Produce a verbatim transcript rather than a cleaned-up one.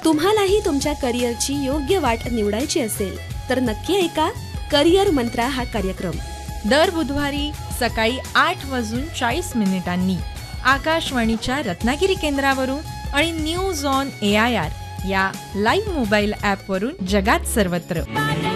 तुम्हालाही तुमच्या करिअरची योग्य वाट निवडायची असेल तर नक्की ऐका करिअर मंत्रा हा कार्यक्रम. दर बुधवारी सकाळी आठ वाजून चाळीस मिनिटांनी आकाशवाणीच्या रत्नागिरी केंद्रावरून आणि news on A I R या लाईव्ह मोबाईल ॲपवरून जगात सर्वत्र.